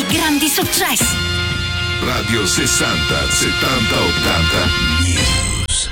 i grandi successi. Radio 60 70 80 News.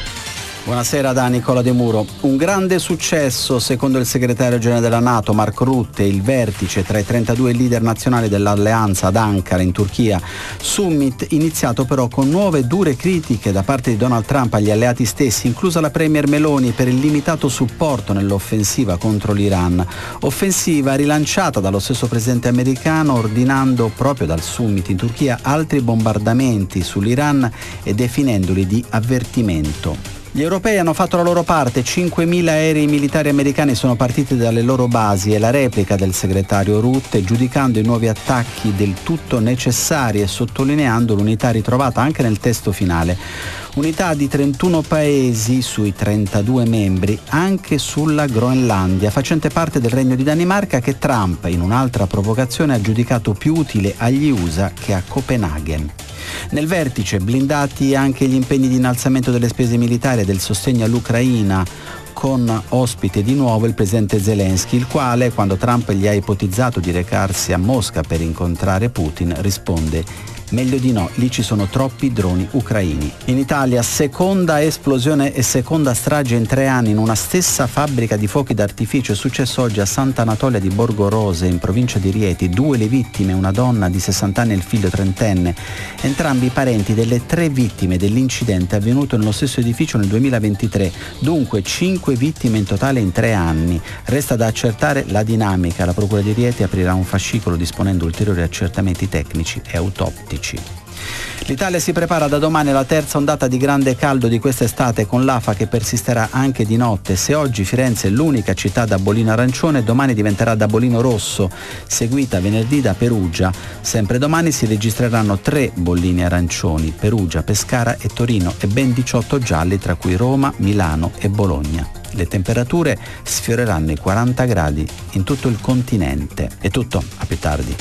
Buonasera da Nicola De Muro. Un grande successo, secondo il segretario generale della NATO Mark Rutte, il vertice tra i 32 leader nazionali dell'alleanza ad Ankara in Turchia. Summit iniziato però con nuove dure critiche da parte di Donald Trump agli alleati stessi, inclusa la premier Meloni, per il limitato supporto nell'offensiva contro l'Iran. Offensiva rilanciata dallo stesso presidente americano, ordinando proprio dal summit in Turchia altri bombardamenti sull'Iran e definendoli di avvertimento. Gli europei hanno fatto la loro parte, 5.000 aerei militari americani sono partiti dalle loro basi e la replica del segretario Rutte, giudicando i nuovi attacchi del tutto necessari e sottolineando l'unità ritrovata anche nel testo finale. Unità di 31 paesi sui 32 membri, anche sulla Groenlandia, facente parte del Regno di Danimarca, che Trump in un'altra provocazione ha giudicato più utile agli USA che a Copenaghen. Nel vertice blindati anche gli impegni di innalzamento delle spese militari e del sostegno all'Ucraina, con ospite di nuovo il presidente Zelensky, il quale, quando Trump gli ha ipotizzato di recarsi a Mosca per incontrare Putin, risponde: meglio di no, lì ci sono troppi droni ucraini. In Italia, seconda esplosione e seconda strage in 3 anni in una stessa fabbrica di fuochi d'artificio. È successo oggi a Sant'Anatolia di Borgorose, in provincia di Rieti. 2 le vittime, una donna di 60 anni e il figlio trentenne. Entrambi parenti delle 3 vittime dell'incidente avvenuto nello stesso edificio nel 2023. Dunque 5 vittime in totale in 3 anni. Resta da accertare la dinamica. La Procura di Rieti aprirà un fascicolo disponendo ulteriori accertamenti tecnici e autoptici. L'Italia si prepara da domani alla terza ondata di grande caldo di quest'estate, con l'afa che persisterà anche di notte. Se oggi Firenze è l'unica città da bollino arancione, domani diventerà da bollino rosso, seguita venerdì da Perugia. Sempre domani si registreranno 3 bollini arancioni: Perugia, Pescara e Torino, e ben 18 gialli, tra cui Roma, Milano e Bologna. Le temperature sfioreranno i 40 gradi in tutto il continente. È tutto, a più tardi.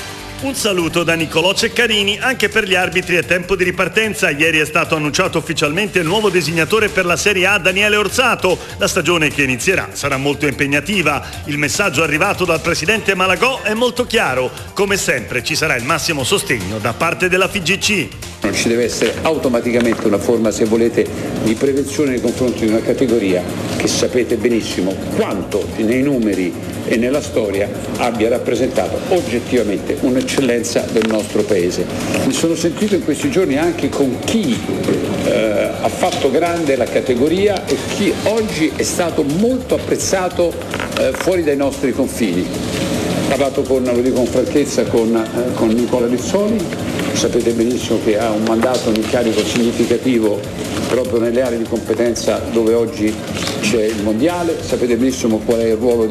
Un saluto da Niccolò Ceccarini. Anche per gli arbitri è tempo di ripartenza. Ieri è stato annunciato ufficialmente il nuovo designatore per la Serie A, Daniele Orsato. La stagione che inizierà sarà molto impegnativa. Il messaggio arrivato dal presidente Malagò è molto chiaro. Come sempre ci sarà il massimo sostegno da parte della FIGC. Non ci deve essere automaticamente una forma, se volete, di prevenzione nei confronti di una categoria che sapete benissimo quanto nei numeri e nella storia abbia rappresentato oggettivamente un'eccellenza del nostro Paese. Mi sono sentito in questi giorni anche con chi ha fatto grande la categoria e chi oggi è stato molto apprezzato fuori dai nostri confini. Ho parlato lo dico con franchezza, con Nicola Rizzoli. Sapete benissimo che ha un mandato, un incarico significativo proprio nelle aree di competenza dove oggi c'è il mondiale. Sapete benissimo qual è il ruolo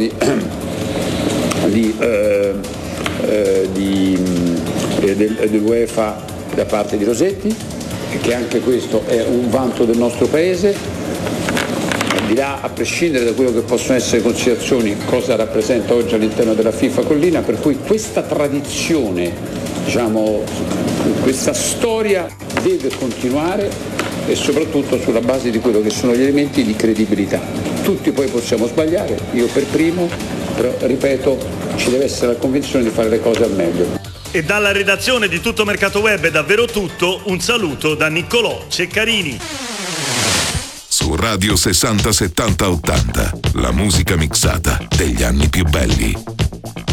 dell'UEFA da parte di Rosetti, e che anche questo è un vanto del nostro Paese. Di là, a prescindere da quello che possono essere considerazioni, cosa rappresenta oggi all'interno della FIFA Collina, per cui questa tradizione, questa storia deve continuare, e soprattutto sulla base di quello che sono gli elementi di credibilità. Tutti poi possiamo sbagliare, io per primo, però ripeto, ci deve essere la convinzione di fare le cose al meglio. E dalla redazione di Tutto Mercato Web è davvero tutto. Un saluto da Niccolò Ceccarini. Su Radio 60 70 80, la musica mixata degli anni più belli.